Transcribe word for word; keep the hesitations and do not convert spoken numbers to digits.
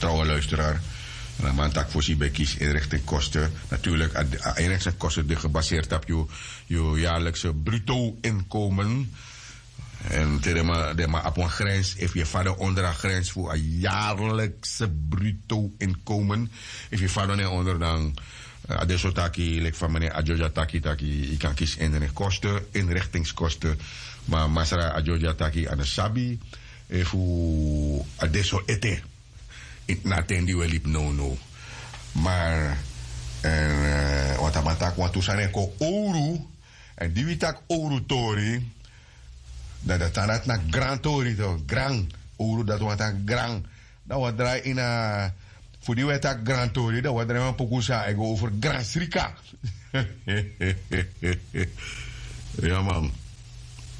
trouwe luisteraar. En dan tak voor je kies inrichtingkosten. Natuurlijk, inrichtingkosten die gebaseerd op je, je jaarlijkse bruto inkomen. En de maar op een grens, if je vader onder een grens voor een jaarlijkse bruto inkomen. If je vader onder dan, uh, deze taki, like van meneer Adjoja taki taki, je kan kiezen inrichtingskosten, inrichtingskosten. Maar Masara Adjoja taki aan de sabi, if u adesso ete. Ik natendi wel liep no no. Maar en uh, wat amatak want toen ko ouro en die witak ouro tori dat dat dan na grand tori to grand ouro dat wat aan grand dat wat draai in a voor die witak grand tori dat wat draai een pokusa ego over grand srika. Ja man.